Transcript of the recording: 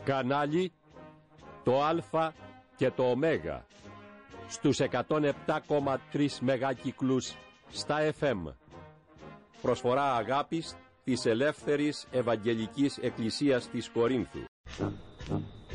Κανάλι το Α και το Ω στους 107,3 μεγάκυκλους στα FM. Προσφορά αγάπης της Ελεύθερης Ευαγγελικής Εκκλησίας της Κορίνθου.